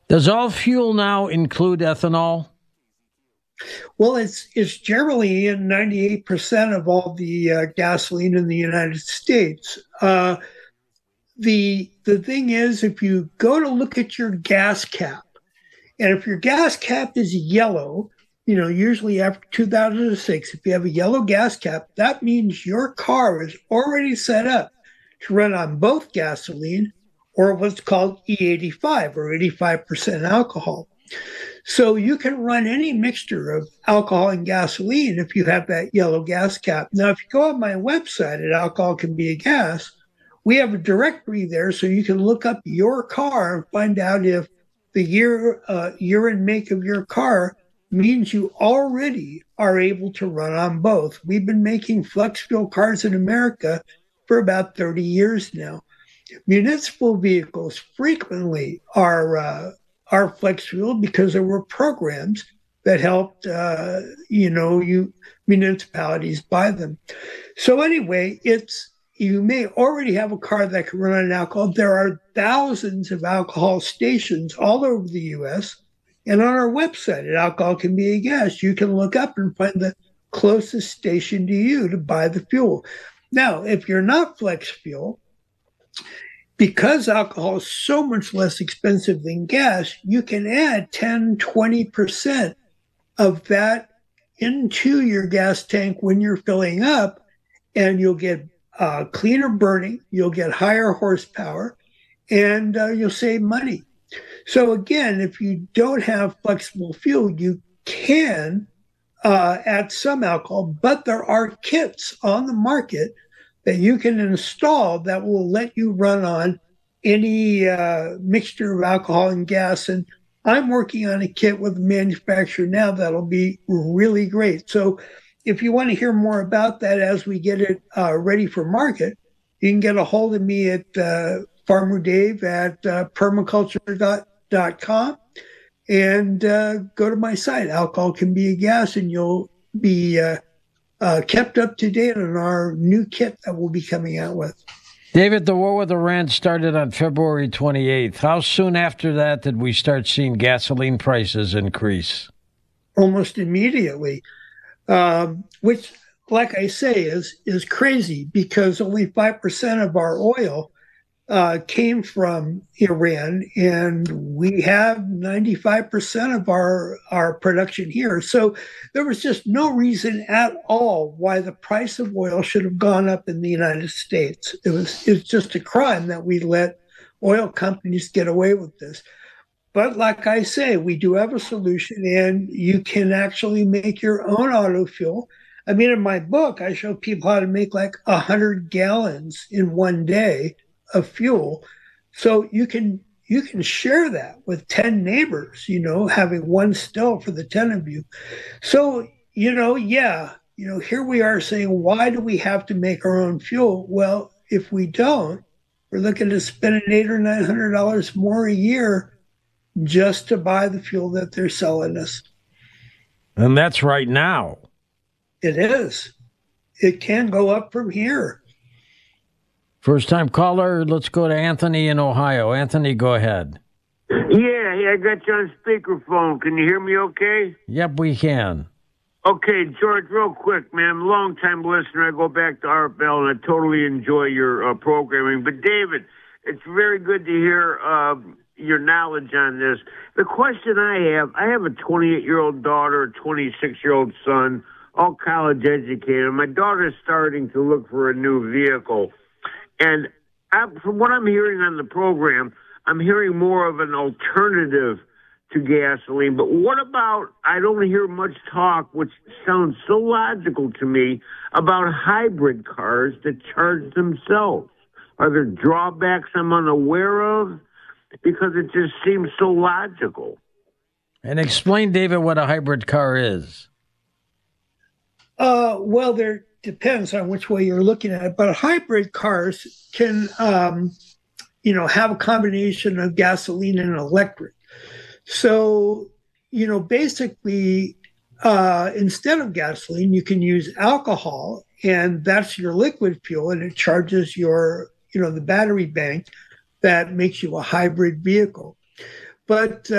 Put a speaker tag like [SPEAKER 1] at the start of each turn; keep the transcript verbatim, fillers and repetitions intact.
[SPEAKER 1] Does all fuel now include ethanol?
[SPEAKER 2] Well, it's it's generally in ninety-eight percent of all the uh, gasoline in the United States. Uh, the the thing is, if you go to look at your gas cap, and if your gas cap is yellow, you know, usually after two thousand six, if you have a yellow gas cap, that means your car is already set up to run on both gasoline or what's called E eighty-five or eighty-five percent alcohol. So you can run any mixture of alcohol and gasoline if you have that yellow gas cap. Now, if you go on my website at Alcohol Can Be a Gas, we have a directory there so you can look up your car and find out if the year, uh, year and make of your car means you already are able to run on both. We've been making flex fuel cars in America for about thirty years now. Municipal vehicles frequently are uh, are flex fuel because there were programs that helped, uh, you know, you municipalities buy them. So anyway, it's you may already have a car that can run on alcohol. There are thousands of alcohol stations all over the U S. And on our website at Alcohol Can Be a Gas, you can look up and find the closest station to you to buy the fuel. Now, if you're not flex fuel, because alcohol is so much less expensive than gas, you can add ten, twenty percent of that into your gas tank when you're filling up, and you'll get uh, cleaner burning, you'll get higher horsepower, and uh, you'll save money. So again, if you don't have flexible fuel, you can uh, add some alcohol, but there are kits on the market that you can install that will let you run on any uh, mixture of alcohol and gas. And I'm working on a kit with a manufacturer now that'll be really great. So if you want to hear more about that as we get it uh, ready for market, you can get a hold of me at uh, Farmer Dave at uh, permaculture dot com and uh, go to my site, Alcohol Can Be a Gas, and you'll be uh, uh, kept up to date on our new kit that we'll be coming out with.
[SPEAKER 1] David, the war with Iran started on February twenty-eighth. How soon after that did we start seeing gasoline prices increase?
[SPEAKER 2] Almost immediately, um, which, like I say, is is crazy because only five percent of our oil uh, came from Iran, and we have ninety-five percent of our, our production here. So there was just no reason at all why the price of oil should have gone up in the United States. It was, it was just a crime that we let oil companies get away with this. But like I say, we do have a solution, and you can actually make your own auto fuel. I mean, in my book, I show people how to make like one hundred gallons in one day of fuel. So you can you can share that with ten neighbors, you know, having one still for the ten of you. So, you know, yeah, you know, here we are saying, why do we have to make our own fuel? Well, if we don't, we're looking at spending eight or nine hundred dollars more a year just to buy the fuel that they're selling us.
[SPEAKER 1] And that's right now.
[SPEAKER 2] It is. It can go up from here.
[SPEAKER 1] First time caller, let's go to Anthony in Ohio. Anthony, go ahead.
[SPEAKER 3] Yeah, yeah, I got you on speakerphone. Can you hear me okay?
[SPEAKER 1] Yep, we can.
[SPEAKER 3] Okay, George, real quick, man. Long-time listener. I go back to Art Bell, and I totally enjoy your uh, programming. But, David, it's very good to hear uh, your knowledge on this. The question I have, I have a twenty-eight-year-old daughter, a twenty-six-year-old son, all college educated. My daughter's starting to look for a new vehicle. And I, from what I'm hearing on the program, I'm hearing more of an alternative to gasoline. But what about, I don't hear much talk, which sounds so logical to me, about hybrid cars that charge themselves. Are there drawbacks I'm unaware of? Because it just seems so logical.
[SPEAKER 1] And explain, David, what a hybrid car is.
[SPEAKER 2] Uh, well, there depends on which way you're looking at it, but hybrid cars can, um, you know, have a combination of gasoline and electric. So, you know, basically, uh, instead of gasoline, you can use alcohol, and that's your liquid fuel, and it charges your, you know, the battery bank that makes you a hybrid vehicle. But